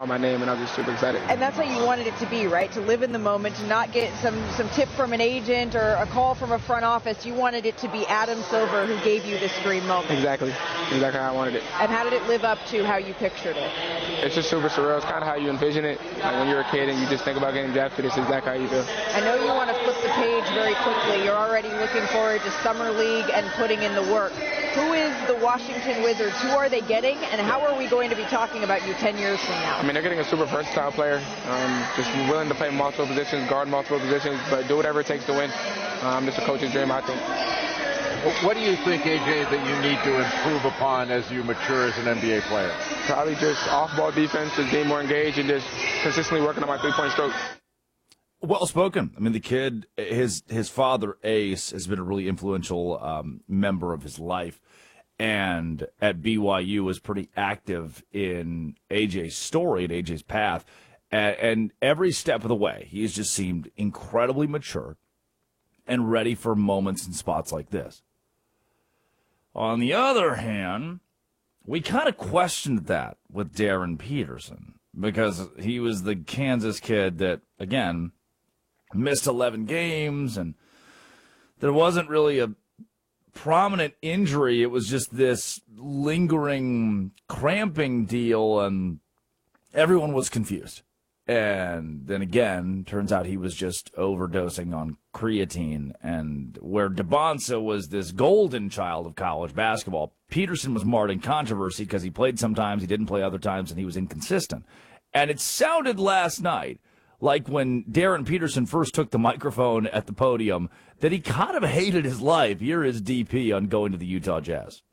called my name, and I was just super excited. And that's how you wanted it to be, right? To live in the moment, to not get some tip from an agent or a call from a front office. You wanted it to be Adam Silver who gave you this dream moment. Exactly how I wanted it. And how did it live up to how you pictured it? It's just super surreal. It's kind of how you envision it. Like when you're a kid and you just think about getting drafted, it's exactly how you feel. I know you want to flip the page very quickly. You're already looking forward to Summer League and putting in the work. Who is the Washington Wizards? Who are they getting? And how are we going to be talking about you 10 years from now? I mean, they're getting a super versatile player, just willing to play multiple positions, guard multiple positions, but do whatever it takes to win. Just a coach's dream, I think. What do you think, AJ, that you need to improve upon as you mature as an NBA player? Probably just off-ball defense, just being more engaged and just consistently working on my three-point stroke. Well spoken. I mean, the kid, his father, Ace, has been a really influential member of his life. And at BYU was pretty active in AJ's story and AJ's path. And every step of the way, he's just seemed incredibly mature and ready for moments and spots like this. On the other hand, we kind of questioned that with Darren Peterson because he was the Kansas kid that, again, missed 11 games, and there wasn't really a prominent injury. It was just this lingering cramping deal, and everyone was confused. And then again, turns out he was just overdosing on creatine. And where DeBonsa was this golden child of college basketball, Peterson was marred in controversy because he played sometimes, he didn't play other times, and he was inconsistent. And it sounded last night like when Darren Peterson first took the microphone at the podium, that he kind of hated his life. You're his DP on going to the Utah Jazz.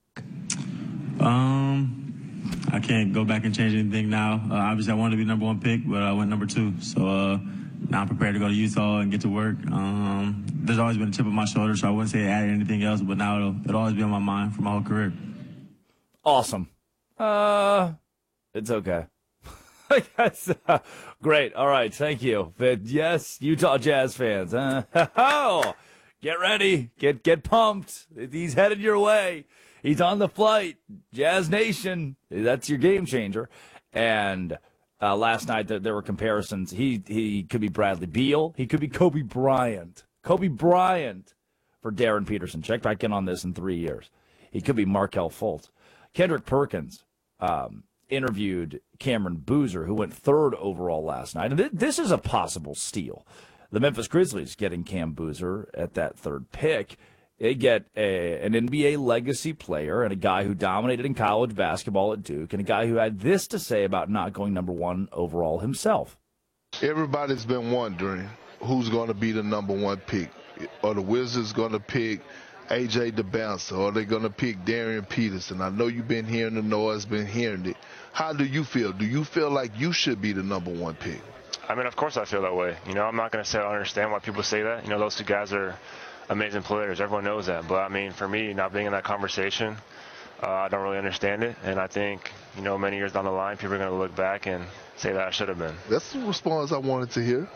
I can't go back and change anything now. Obviously, I wanted to be number one pick, but I went number 2. So now I'm prepared to go to Utah and get to work. There's always been a chip on my shoulder, so I wouldn't say I added anything else, but now it'll always be on my mind for my whole career. Awesome. It's okay. Yes. Great. All right. Thank you. But yes, Utah Jazz fans. Get ready. Get pumped. He's headed your way. He's on the flight. Jazz Nation. That's your game changer. And last night there were comparisons. He could be Bradley Beal. He could be Kobe Bryant. Kobe Bryant for Darren Peterson. Check back in on this in 3 years. He could be Markelle Fultz. Kendrick Perkins interviewed Cameron Boozer, who went 3rd overall last night. And this is a possible steal. The Memphis Grizzlies getting Cam Boozer at that 3rd pick. They get an NBA legacy player and a guy who dominated in college basketball at Duke and a guy who had this to say about not going number 1 overall himself. Everybody's been wondering who's going to be the number 1 pick. Are the Wizards going to pick A.J. DeBouncer? Or are they going to pick Darren Peterson? I know you've been hearing the noise, been hearing it. How do you feel? Do you feel like you should be the number 1 pick? I mean, of course I feel that way. I'm not going to say I don't understand why people say that. Those 2 guys are amazing players. Everyone knows that. But, I mean, for me, not being in that conversation, I don't really understand it. And I think, many years down the line, people are going to look back and say that I should have been. That's the response I wanted to hear.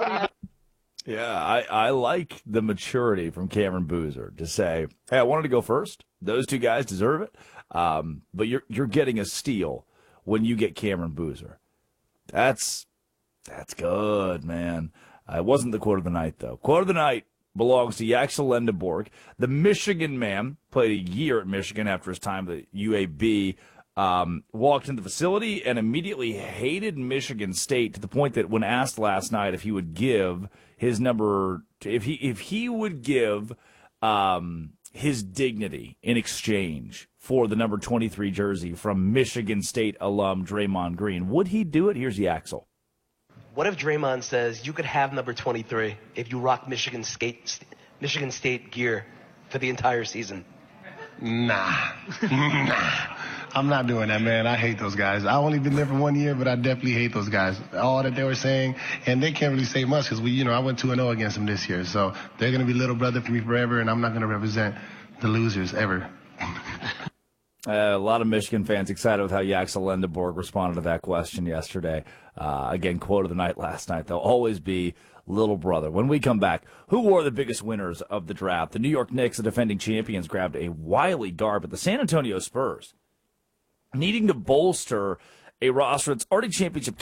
Yeah, I like the maturity from Cameron Boozer to say, hey, I wanted to go first. Those 2 guys deserve it. But you're getting a steal when you get Cameron Boozer. That's good, man. It wasn't the quote of the night, though. Quote of the night belongs to Yaxel Lendeborg. The Michigan man played a year at Michigan after his time at UAB. Walked into the facility and immediately hated Michigan State to the point that when asked last night if he would give his number, if he would give his dignity in exchange for the number 23 jersey from Michigan State alum Draymond Green, would he do it? Here's Yaxel. What if Draymond says you could have number 23 if you rock Michigan State gear for the entire season? Nah. I'm not doing that, man. I hate those guys. I only been there for 1 year, but I definitely hate those guys. All that they were saying, and they can't really say much because I went 2-0 against them this year. So they're going to be little brother for me forever, and I'm not going to represent the losers ever. A lot of Michigan fans excited with how Yaxel Lendeborg responded to that question yesterday. Again, quote of the night last night. They'll always be little brother. When we come back, who were the biggest winners of the draft? The New York Knicks, the defending champions, grabbed a wily guard, but the San Antonio Spurs needing to bolster a roster that's already championship